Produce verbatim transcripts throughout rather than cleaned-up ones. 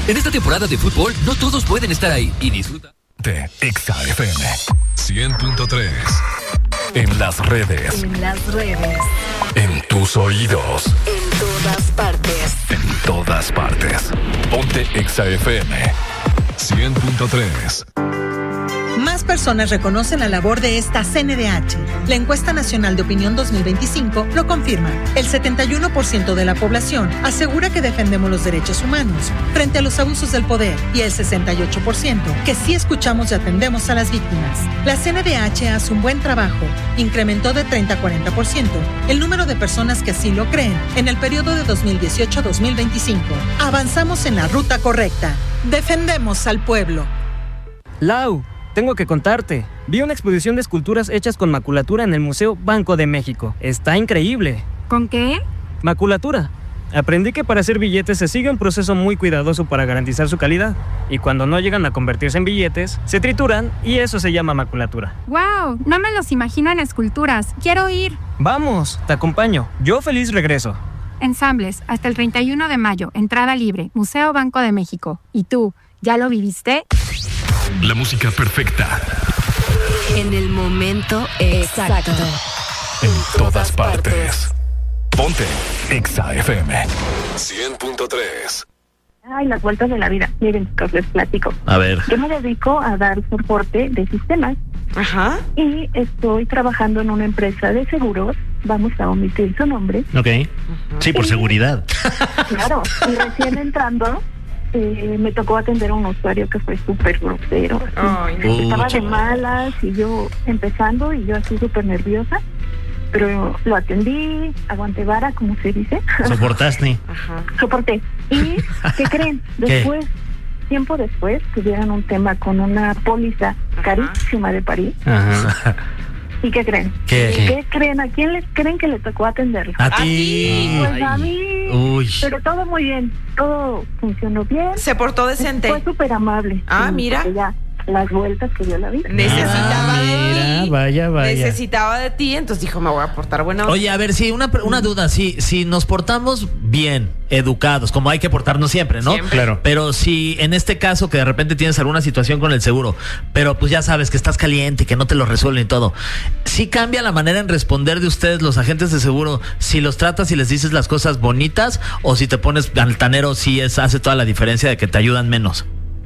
En esta temporada de fútbol, no todos pueden estar ahí y disfruta de Exa F M cien punto tres. En las redes. En las redes. En tus oídos. En todas partes. En todas partes. Ponte Exa F M cien punto tres. Más personas reconocen la labor de esta C N D H. La encuesta nacional de opinión dos mil veinticinco lo confirma. El setenta y uno por ciento de la población asegura que defendemos los derechos humanos frente a los abusos del poder y el sesenta y ocho por ciento que sí escuchamos y atendemos a las víctimas. La C N D H hace un buen trabajo. Incrementó de treinta a cuarenta por ciento el número de personas que así lo creen en el periodo de dos mil dieciocho a dos mil veinticinco. Avanzamos en la ruta correcta. Defendemos al pueblo. Lau, tengo que contarte. Vi una exposición de esculturas hechas con maculatura en el Museo Banco de México. Está increíble. ¿Con qué? Maculatura. Aprendí que para hacer billetes se sigue un proceso muy cuidadoso para garantizar su calidad. Y cuando no llegan a convertirse en billetes, se trituran y eso se llama maculatura. ¡Wow! No me los imagino en esculturas. Quiero ir. Vamos, te acompaño. Yo feliz regreso. Ensambles, hasta el treinta y uno de mayo. Entrada libre. Museo Banco de México. ¿Y tú, ya lo viviste? La música perfecta. En el momento exacto. En todas partes. Ponte Exa F M cien punto tres. Ay, las vueltas de la vida. Miren, os les platico. A ver. Yo me dedico a dar soporte de sistemas. Ajá. Y estoy trabajando en una empresa de seguros. Vamos a omitir su nombre. Ok. Sí, por y, seguridad. Claro. Y recién entrando, eh, me tocó atender a un usuario que fue súper grosero. Ay, no. Estaba Uy, de malas y yo empezando y yo así súper nerviosa. Pero lo atendí, aguanté vara, como se dice. Soportaste. Ajá. Soporté. ¿Y qué creen? Después, ¿Qué? tiempo después, tuvieron un tema con una póliza Ajá. carísima de París. Ajá. ¿Y qué creen? ¿Qué? ¿Qué creen? ¿A quién les creen que le tocó atenderlo? A ti. Pues a mí. Uy. Pero todo muy bien. Todo funcionó bien. Se portó decente. Fue súper amable. Ah, sí, mira. Ya las vueltas que dio la vida. Necesitaba Ah, de mira, ti. vaya, vaya. Necesitaba de ti, entonces dijo, me voy a portar buena. Oye, a ver, sí, una, una duda. Si, si nos portamos bien, educados, como hay que portarnos siempre, ¿no? Siempre. Claro. Pero si en este caso que de repente tienes alguna situación con el seguro, pero pues ya sabes que estás caliente, que no te lo resuelven y todo, ¿sí cambia la manera en responder de ustedes, los agentes de seguro, si los tratas y les dices las cosas bonitas o si te pones altanero, sí es, hace toda la diferencia de que te ayudan menos?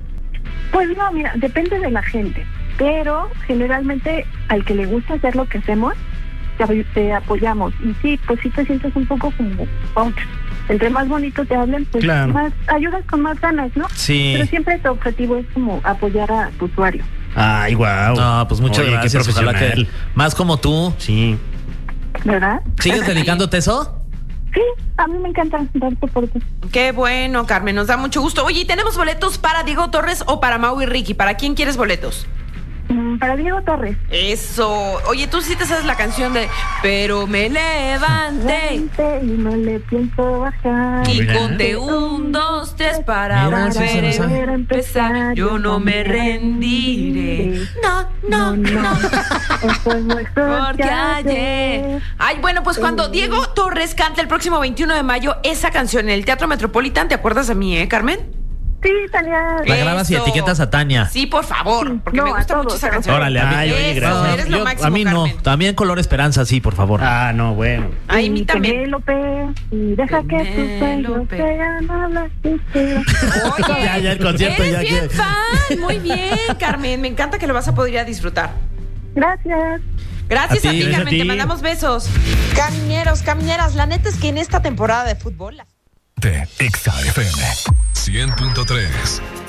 Pues no, mira, depende de la gente, pero generalmente al que le gusta hacer lo que hacemos, te, te apoyamos. Y sí, pues sí te sientes un poco como, oh, entre más bonito te hablen, pues claro. más ayudas con más ganas, ¿no? Sí. Pero siempre tu objetivo es como apoyar a tu usuario. Ay, guau. No, pues muchas Oye, gracias. qué Ojalá que más como tú. Sí. ¿Verdad? ¿Sigues dedicándote a eso? Sí, a mí me encanta dar soporte. Qué bueno, Carmen, nos da mucho gusto. Oye, ¿y tenemos boletos para Diego Torres o para Mau y Ricky? ¿Para quién quieres boletos? Mm, para Diego Torres. Eso. Oye, tú sí te sabes la canción de Pero me levanté y no le pienso bajar. y conté un, dos, tres para Mira, volver sí, sí, sí. a empezar. Yo no me rendiré. No, no, no. Esto es mejor Porque ayer. Ay, bueno, pues cuando Diego Torres canta el próximo veintiuno de mayo esa canción en el Teatro Metropolitan, ¿te acuerdas de mí, eh, Carmen? Sí, Tania. La grabas y Eso. etiquetas a Tania. Sí, por favor, porque No, me a gusta todos, mucho esa a canción. Órale, a mí, Ay, oye, Eso, gracias. eres lo Yo- máximo, a mí no. Carmen. También Color Esperanza, sí, por favor. Ah, no, bueno. Ay, a mí Y también. Penélope, y deja que tus sueños Penélope. sean a las ficheras. Oye, Ya, ya el concierto, eres ya bien que- fan. Muy bien, Carmen. Me encanta que lo vas a poder ir a disfrutar. Gracias. Gracias A a ti, ti, gracias a Carmen. ti. Te mandamos besos. Camineros, camineras, la neta es que en esta temporada de fútbol... De Exa F M cien punto tres.